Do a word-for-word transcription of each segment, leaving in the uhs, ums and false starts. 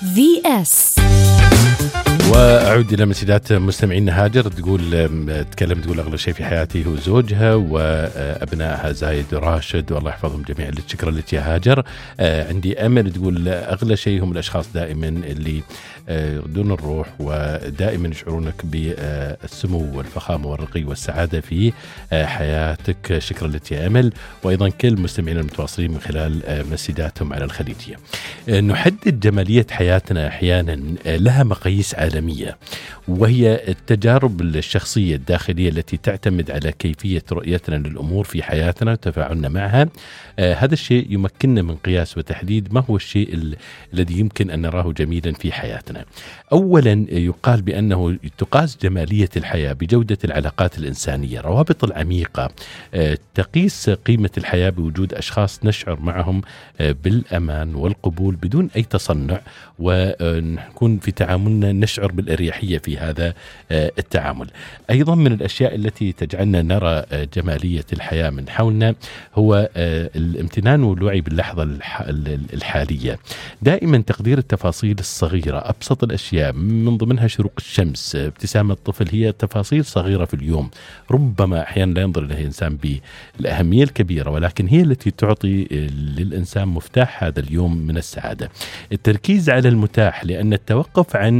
في إس. وأعود إلى مسيدات مستمعين. هاجر تقول تكلم تقول أغلى شيء في حياتي هو زوجها وأبنائها زايد وراشد والله يحفظهم جميعا. شكرا لك يا هاجر. عندي أمل تقول أغلى شيء هم الأشخاص دائما اللي دون الروح ودائما يشعرونك بالسمو والفخامة والرقي والسعادة في حياتك. شكرا لك يا أمل. وأيضا كل مستمعين المتواصلين من خلال مسيداتهم على الخليجية. نحدد جمالية حياتنا أحيانا لها مقاييس عالمية، وهي التجارب الشخصية الداخلية التي تعتمد على كيفية رؤيتنا للأمور في حياتنا وتفاعلنا معها. آه هذا الشيء يمكننا من قياس وتحديد ما هو الشيء الذي يمكن أن نراه جميلا في حياتنا. أولا يقال بأنه تقاس جمالية الحياة بجودة العلاقات الإنسانية، روابط العميقة. آه تقيس قيمة الحياة بوجود أشخاص نشعر معهم آه بالأمان والقبول بدون أي تصنع، ونكون في تعاملنا نشعر بالأريحية في هذا التعامل. أيضا من الأشياء التي تجعلنا نرى جمالية الحياة من حولنا هو الامتنان والوعي باللحظة الحالية. دائما تقدير التفاصيل الصغيرة، أبسط الأشياء من ضمنها شروق الشمس، ابتسامة الطفل، هي تفاصيل صغيرة في اليوم ربما أحيانا لا ينظر إليها الإنسان بالأهمية الكبيرة، ولكن هي التي تعطي للإنسان مفتاح هذا اليوم من السعادة. التركيز على المتاح، لأن التوقف عن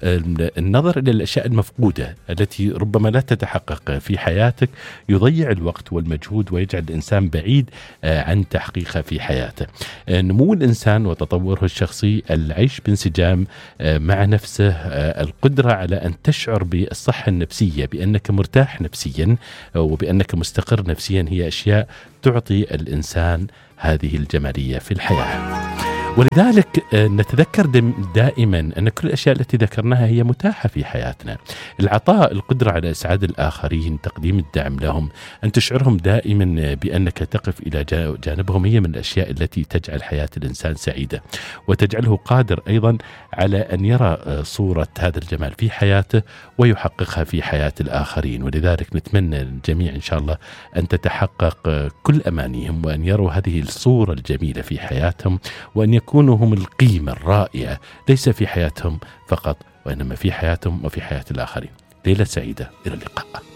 النظر إلى الأشياء المفقودة التي ربما لا تتحقق في حياتك يضيع الوقت والمجهود ويجعل الإنسان بعيد عن تحقيقها في حياته. نمو الإنسان وتطوره الشخصي، العيش بانسجام مع نفسه، القدرة على أن تشعر بالصحة النفسية، بأنك مرتاح نفسيا وبأنك مستقر نفسيا، هي أشياء تعطي الإنسان هذه الجمالية في الحياة. ولذلك نتذكر دائما أن كل الأشياء التي ذكرناها هي متاحة في حياتنا. العطاء، القدرة على إسعاد الآخرين، تقديم الدعم لهم، أن تشعرهم دائما بأنك تقف إلى جانبهم، هي من الأشياء التي تجعل حياة الإنسان سعيدة وتجعله قادر أيضا على أن يرى صورة هذا الجمال في حياته ويحققها في حياة الآخرين. ولذلك نتمنى الجميع إن شاء الله أن تتحقق كل أمانيهم، وأن يروا هذه الصورة الجميلة في حياتهم، وأن يكونوا هم القيمة الرائعة ليس في حياتهم فقط وإنما في حياتهم وفي حياة الآخرين. ليلة سعيدة، إلى اللقاء.